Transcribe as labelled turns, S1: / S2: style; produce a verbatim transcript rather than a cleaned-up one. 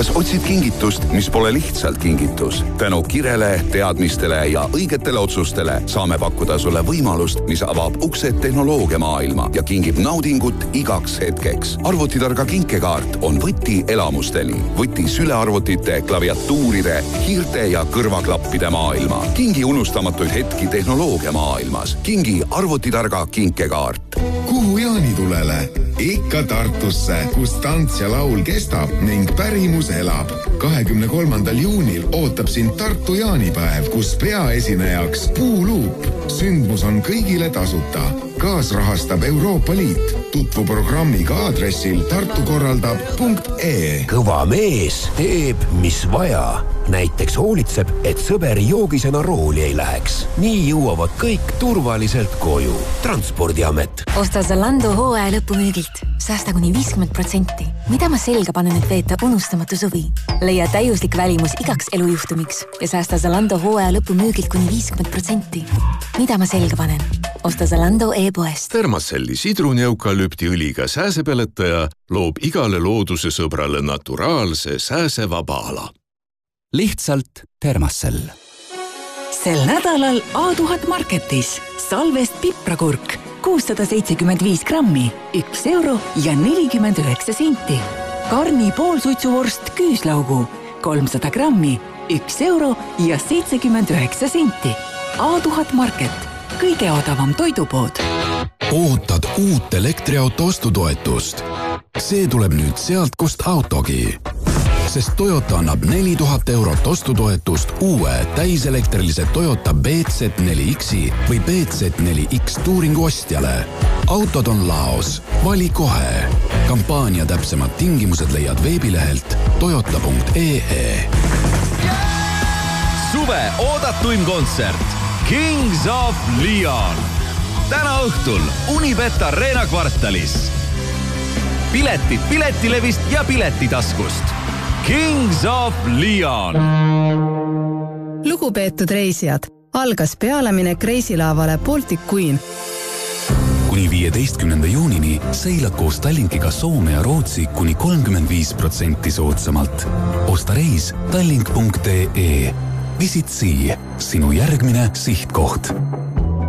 S1: kas otsid kingitust, mis pole lihtsalt kingitus? Tänu kirele, teadmistele ja õigetele otsustele saame pakkuda sulle võimalust, mis avab uksed tehnoloogia maailma ja kingib naudingut igaks hetkeks. Arvutitarga kinkekaart on võti elamusteni. Võti sülearvutite, klaviatuuride, hiirte ja kõrvaklappide maailma. Kingi unustamatuid hetki tehnoloogia maailmas. Kingi arvutitarga kinkekaart.
S2: Kuhu jaanitulele? Ikka Tartusse, kus tants ja laul kestab ning pärimus elab. kahekümne kolmandal juunil ootab sind Tartu jaanipäev, kus peaesinejaks Puuluup. Sündmus on kõigile tasuta. Kaasrahastab Euroopa Liit. Tutvu programmiga aadressil tartukorraldab punkt ee.
S3: Kõva mees teeb, mis vaja. Näiteks hoolitseb, et sõber joogisena rooli ei läheks. Nii jõuavad kõik turvaliselt koju. Transpordiamet.
S4: Osta Zalando hooaja lõpumüügilt. Säästa kuni viiskümmend protsenti. Mida ma selga panen, et veeta unustamatu suvi? Leia täiuslik välimus igaks elujuhtumiks ja säästa Zalando hooaja lõpumüügilt kuni viiskümmend protsenti. Mida ma selga panen? Osta Zalando e-poest.
S5: Termaselli sidruneukalüpti õliga sääsepeletaja loob igale looduse sõbrale naturaalse sääsevaba ala.
S6: Lihtsalt Termasel. Sel nädalal A tuhat Marketis salvest piprakurk kuussada seitsekümmend viis grammi, üks euro ja nelikümmend üheksa senti. Karni poolsuitsuvorst küüslaugu kolmsada grammi, üks euro ja seitsekümmend üheksa senti. A tuhat Market, kõige odavam toidupood.
S7: Ootad uut elektriauto ostutoetust. See tuleb nüüd sealt, kust autogi. Sest Toyota annab neli tuhat eurot ostutoetust uue täiselektrilise Toyota B Z neli X-i või B Z neli X Touringu ostjale. Autod on laos. Vali kohe. Kampaania täpsemad tingimused leiad veebilehelt toyota punkt ee.
S8: Suve oodatuim kontsert Kings of Leon. Täna õhtul Unibet Arena kvartalis. Piletid Piletilevist ja Piletitaskust. Kings of Leon.
S9: Lugupeetud reisijad, algas pealeminek reisilaavale Baltic Queen.
S7: Kuni viieteistkümnenda juunini seilad koos Tallinkiga Soome ja Rootsi kuni kolmkümmend viis protsenti soodsamalt. Osta reis tallink punkt ee. Visit Sea, sinu järgmine sihtkoht.